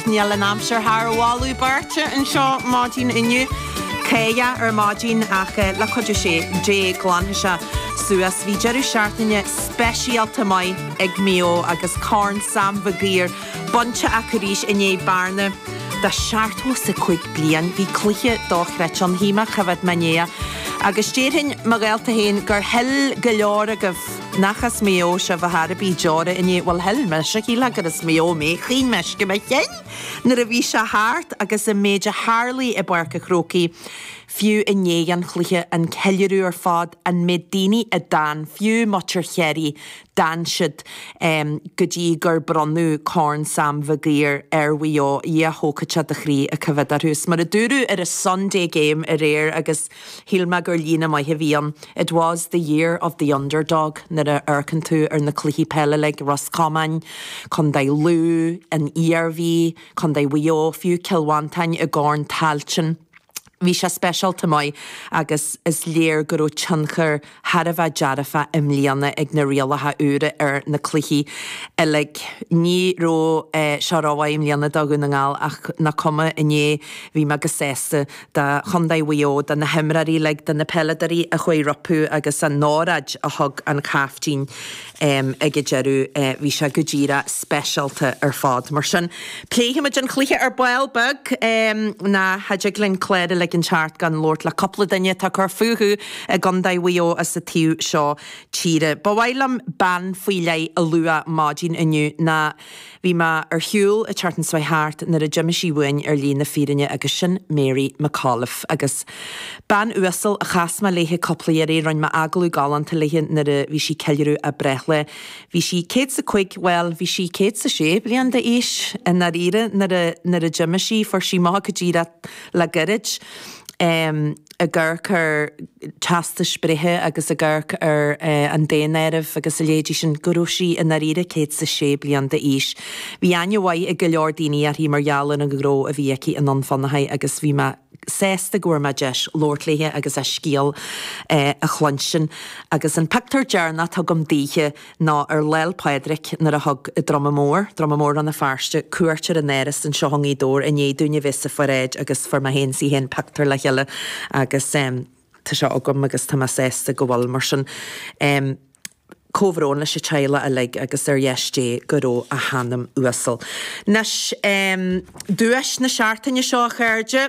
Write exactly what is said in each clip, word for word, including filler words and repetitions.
níl an amsir haar bháú barte an seo mádín inniu céia ar mádín ach le chuidir sé dé glanthe se suas bhí deirú seaartaine speisialta mai ag mio agus Corn Sam Bhagir bunte acuríis inné barna da seaartó sa chuig blian bhí cluiche dóchret an híma chafad manéa agus déirhin magalta héin gur hell go leor agah nachas meo se bhahara bí deora inné bhil hell me se í legar is meo mé chín meisce me chéin nar a bhí se háart agus a méide hárlaí i barca chrócaí fiú inné an chluiche an ceilirú ar fád an medíní a dan fiú mutir chéirí dan siad um, go dtí gur bronnú Corn Sam Bhagir ar bhuió í a hócate a chrí a cyfad ar hús. Mar a dúrú ar a Sunday game a réir agus hílma gur lína mai he bhíon. It was the year of the underdog nar a urcan tú ar na cluichí pelle le Roscommon, chun dai lú an E R V, chun dai bhuió fiú Kilwantain a gárn talchin. Bhí se specialta mai agus is léir gur ó tionchar Harfa Jarafa imlíanana ag na rialatha úra ar na cluichí i le ní ró se ráha imlíanana dagu na ngáil ach na cuma inné bhí me go sésta de chundaid bhuió de na himraí le de na pelladarí a chuir rapú agus an nóraid a thug an cáftín um, ag dearú uh, bhí se go ddíra specialta ar fád mar sin. Pléimiid an cluiche ar bailbug um, na haidir glyn cléire le an chart gan Lord le coppla daine tá chu fuú a gandaid bhuió as sa tíú seo tíre. Ba bhailam ban faoi lei a lua mádín inniu na bhí ma ar hiúil a chartan svai háart nar a Jimmisí bhain ar lína fírinne agus sin Mary McAuliffe agus ban uasal a chasma léthe coplaéirí roin ma agalú galanta léthe nar a bhí si ceilirú a brechle. Bhí si céad sa cuig, well, bhí si céad sa sé blian de éis in nar ire nar a Jimmisí for si má go ddíra le garid. Um, a ggurc ar teasta sprithe agus a ggurc ar uh, an déanairmh agus a léidir sin goróisí in na riire céad sa sé blian de ís. Bhí ainmhaid i go leor daoine ar hí margheallan a goró a bhí aici an anfannaithe agus bhí me sésta gúir me deis lóirtlaithe agus a scíal uh, a chlansin agus an pictar dearna tá gom daoithe ná ar leil Padraic nar a thug i Dramamór, Dramamór an na farste cuairtear an éiris an seohangaí dór in éadúne vis a foréid agus for ma hen si hen pictar le heile agus um, tá seo agam agus tá sésta go bhfuil mar sin um, cóhrónla sé teile a le agus ar dhéisté goró a hanam uasal. Nes um, dúis na seaartaine seo chuirde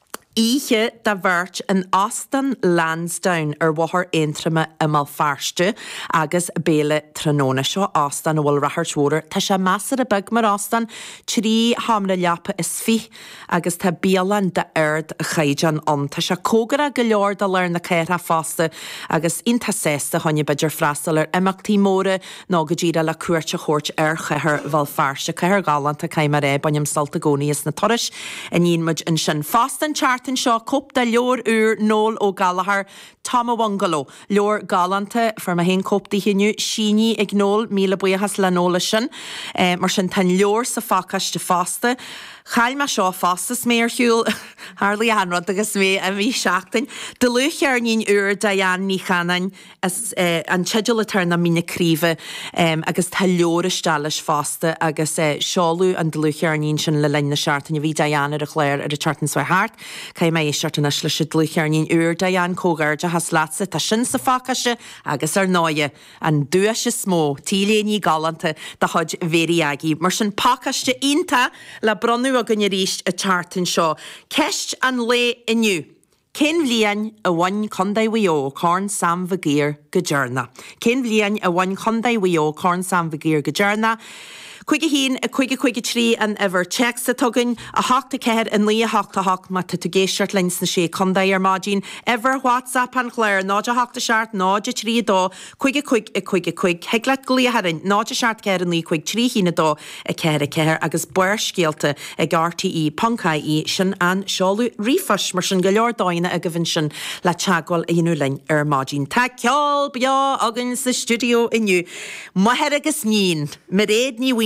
Ihe da bhirt an Austin Lansdowne ar bhthar éintrama imal farste agus béle tróna seo Austin a bhfuil rathairtmhór tá sé measar a bag mar Austin trí hamra leapa is fi agus tá bíalan de aird a chaidan an tá sé cógara go leor de leir na céir a fásta agus inta sésta tháinig beidir freastal ar imachtaí móra ná go ddíra le cuairte chóirt ar chéir bhil farste chéir galanta caiimar é banim salta gcónaí is na toris in íonmuid in sin fástan chart in seo cop de leor úr nól ó Galahar Tama Wangalo leor galanta for ma hen cop di hiniu síní ag nól míle buíchas le nóla sin eh, mar sin tan leor sa facas de fásta Chail me seo fásta sméirthúil Harlaí anrad agus mé a bhí seachtain. De luchar nín úr dayan ní chanain as uh, an teidir tar na mína críomh um, agus tá leor istealas fásta agus uh, seáú an de luchar nín sin le lein na seaartain a bhí dayan ar a chléir ar a chartan sa háart. Cai mé seaartan is le si luchar nín úr dayan cógar de has lása tá sin sa fácaise agus ar náide an dúis is smó tíléní galanta de chuid véri agi. Mar sin pácaiste ínta le bronnú a gunne ríist a chartan seo. Ceist an le inniu. Cén bhliain a bhain condaid bhuió Corn Sam Bhagir go dearna. Cén bhliain a bhain condaid bhuió Corn Sam Bhagir go dearna. Cuige hín a cuige cuige trí an ever check sa tugan a hachta ceir an lí a hachta hach ma tu géisiart lens na sé condaid ar mádín ever WhatsApp an chléir náid a hachta seart náid a trí dó cuige cuig a cuige cuig heglaat go lí a harin náid a seart ceir an lí cuig trí hína dó a ceir a ceir agus buir scéalta ag R T E Pancaí sin an seáú rífas mar sin go leor dáine a go bhain sin le teagháil a dhéanú lein ar mádín. Tá ceol beá agan sa studio inniu. Maithe agus nín mar réad ní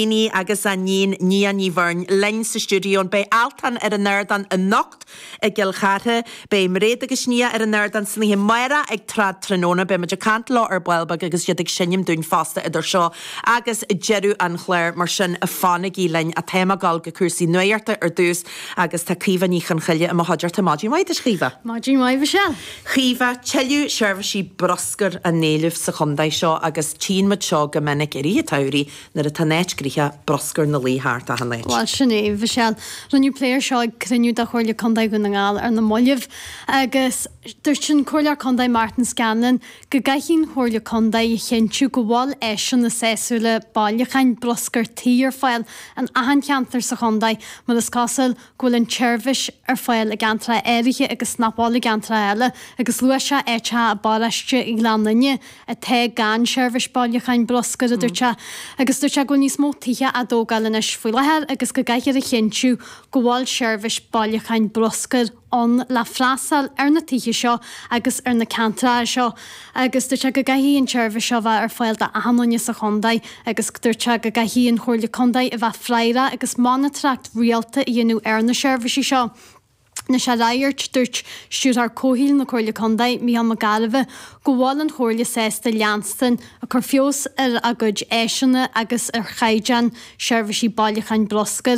daoine agus a níon ní a ní bharn lein sa stúdíón bei altan ar an nerdan a nocht a gil charthe bei mréad agus ní ar an nerdan san hí maira ag trad tróna be maidir cantlá ar bwelbag agus iad ag sinnim dún fasta idir seo agus jeú an chléir mar sin a fánig í lein a téma gal go cuasaí nuirta ar dús agus tá cíomh níchan chuile am haidir tá Maidí Maid is chríomh. Maidí Maid bhsel. Chríomh teilú seirbhísí broscar a néileh sa chundaid seo agus tí mat seo go minic irí tairí nar a tanéit gríthe broscar na líthart a hannéid. Well sinné bhsel runniu pléir seo cruniú de chuirle condaid go na ngáil ar na moileh agus dúirt sin chuirlear condaid Martin Scanlon go gaithín chuirle condaid chéintú go bháil éisian na séúla bailchain broscar tíí ar fáil an ahan ceantar sa chundaid mar is cásil ghfuil an tseirbhis ar fáil a gantra éirithe agus snapáil a gantra eile agus luaise éte a báiste i glanne a te gan seirbhis bailchain broscar a dúirte agus dúirte go níos mó títhe a dógáil in is fuilehead agus go gaiiche a chéintú go bháil seirbhis bailchain broscar an le frasal ar na títhe seo agus ar na cantra seo agus dúirte go gaithíon seirbhis seo bheith ar fáil de ahanne sa chundaid agus dúirte go gaithíon chuirle condaid a bheith freire agus mána tracht rialta i dhéanú ar na seirbhisí seo. Na se rairt dúirt siúr ar cóhíil na chuirle condaid mí an galibh go bháil an chuirle sésta leanstan a chu fios ar a gcuid éisianna agus ar chaidean seirbhisí bailchain broscar.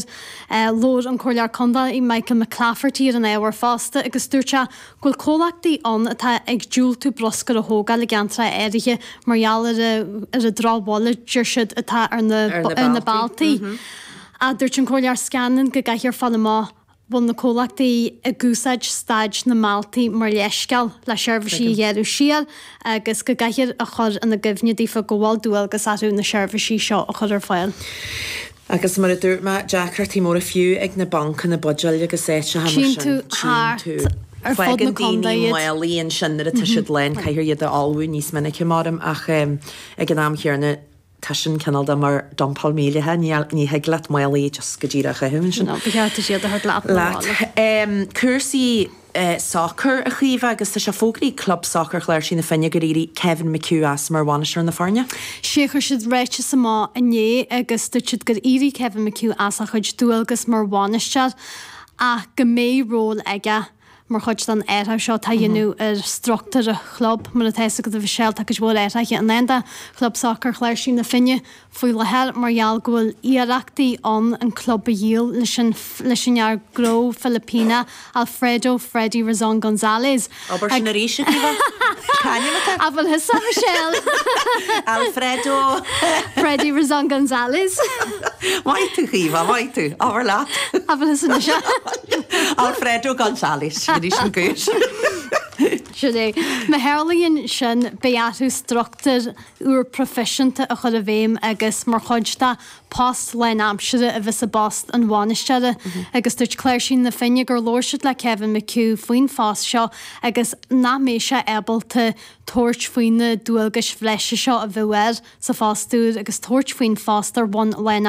Lór an chuirlear condaid i Michael McClafferty ar an éhar fásta agus dúirte ghfuil cólachtaí an atá ag dúil tú broscar a thógáil le gantra éirithe marall ar a drábhála dúirsead atá ar na baltaí. A dúirt an chuirlear Scanlon go gaithir fallá bun na cólachtaí a gúsáid staid na Maltaí mar leisceal le seirbhisí dhéanú sial agus go gaiithir a chur an na gomhneadífa go bháil dúil agus aú na seirbhisí seo a chur ar fáil. Agus mar a dúirt me Jackart í mór a fiú ag na banca na budgeil agus éite ha sin tú háart ar fád na condaid Líon sin a tuisiid lein caiir iad a alhú níos minic marm ach ag an am chearna Tashin canal da mar Don Palmílethe ní heglat mailí just go ddíra a hunn sin. Beheartta siad a le. Cursaí soccer a chríomh agus tá se fógraí club soccer chléir sin na fine go ríí Kevin McHugh as mar bhainisteir na farne. Séchar siad réite sa má a né agus tuid gur irí Kevin McHugh as a chuid dúilgus mar bhainisteir a go mé ról aige. Mar chuid an étha seo tá dhéanú ar struchttar a chlub mar a teise go bhí seil take bhil éithe an enda club soccer chléir sin na finne faoi lehead margheall gohfuil iarachtaí an an club a díal leis sinnear Gro Filipina Alfredo Freddy Razon González. Aber sin a ríise A bhfuil his sama seil Alfredo Freddy Razon González. Mai tú chríomh, mai tú, ábhar leat. A bhfuil his sama seil Alfredo González. Siné me herlaíonn sin beatú struchttar úr proficiente a chud a bhéim agus mar chuidta post lein amsire a bheits a bost an bháinisteire agus dúirt cléir sin na finne gur lóirseid le Kevin McHugh faoin fás seo agus ná mé se ebalta toirt faoine dúilgus bhleise seo a bhfuir sa fástúr agus toirt faoin fástar bhain lein